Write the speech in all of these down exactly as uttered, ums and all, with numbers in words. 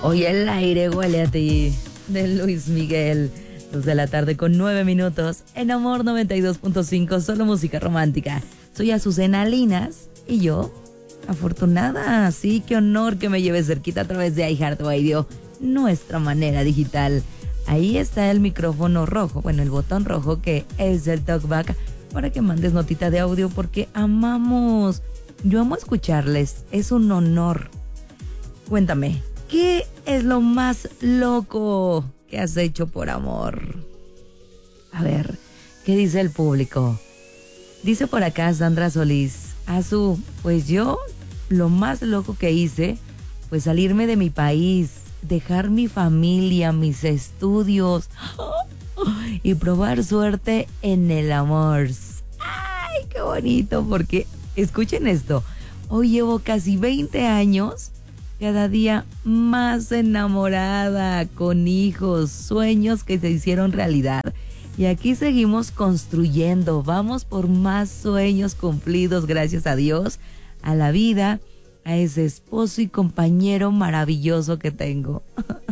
Hoy el aire huele a ti, de Luis Miguel. Dos de la tarde con nueve minutos, en Amor noventa y dos punto cinco, solo música romántica. Soy Azucena Linas y yo, afortunada, sí, qué honor que me lleves cerquita a través de iHeartRadio, nuestra manera digital. Ahí está el micrófono rojo, bueno, el botón rojo que es el talkback para que mandes notita de audio porque amamos, yo amo escucharles, es un honor. Cuéntame, ¿qué es lo más loco que has hecho por amor? A ver, ¿qué dice el público? Dice por acá Sandra Solís, Azu, pues yo lo más loco que hice fue salirme de mi país, dejar mi familia, mis estudios y probar suerte en el amor. ¡Ay, qué bonito! Porque, escuchen esto, hoy llevo casi veinte años, cada día más enamorada, con hijos, sueños que se hicieron realidad. Y aquí seguimos construyendo, vamos por más sueños cumplidos, gracias a Dios, a la vida, a ese esposo y compañero maravilloso que tengo.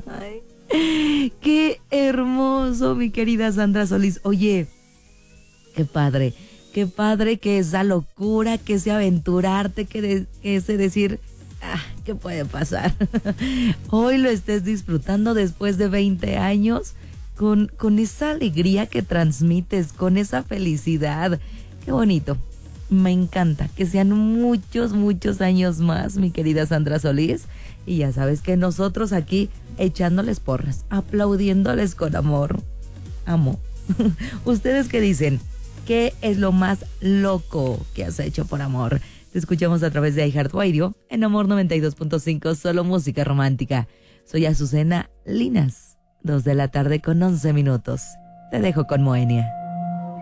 Ay, ¡qué hermoso, mi querida Sandra Solís! Oye, qué padre, qué padre que esa locura, que ese aventurarte, que, de, que ese decir, ah, ¿qué puede pasar? Hoy lo estés disfrutando después de veinte años, con, con esa alegría que transmites, con esa felicidad. ¡Qué bonito! Me encanta que sean muchos, muchos años más, mi querida Sandra Solís. Y ya sabes que nosotros aquí echándoles porras, aplaudiéndoles con amor. Amo. ¿Ustedes qué dicen? ¿Qué es lo más loco que has hecho por amor? Te escuchamos a través de iHeartRadio en Amor noventa y dos punto cinco, solo música romántica. Soy Azucena Linas, dos de la tarde con once minutos. Te dejo con Moenia.